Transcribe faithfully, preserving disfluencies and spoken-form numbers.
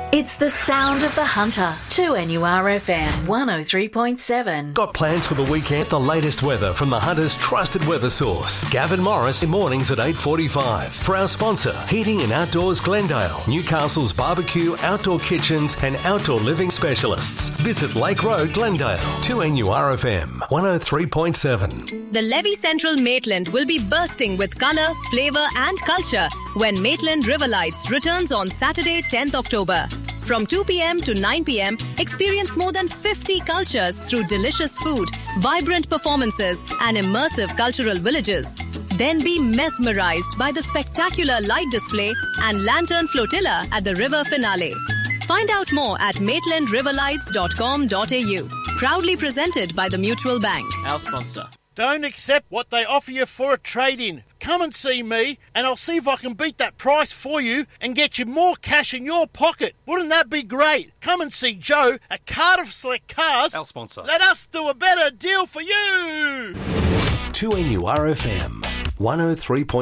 It's the sound of the hunter. two N U R F M one oh three point seven. Got plans for the weekend? The latest weather from the Hunter's trusted weather source. Gavin Morris in mornings at eight forty-five. For our sponsor, Heating and Outdoors Glendale, Newcastle's barbecue, outdoor kitchens and outdoor living specialists. Visit Lake Road, Glendale. two N U R F M one oh three point seven. The Levy Central Maitland will be bursting with colour, flavour and culture when Maitland River Lights returns on Saturday, tenth October. From two p.m. to nine p.m, experience more than fifty cultures through delicious food, vibrant performances and immersive cultural villages. Then be mesmerised by the spectacular light display and lantern flotilla at the river finale. Find out more at maitland river lights dot com dot a u. Proudly presented by the Mutual Bank. Our sponsor. Don't accept what they offer you for a trade-in. Come and see me and I'll see if I can beat that price for you and get you more cash in your pocket. Wouldn't that be great? Come and see Joe at Cardiff Select Cars. Our sponsor. Let us do a better deal for you. two N U R F M one oh three point seven.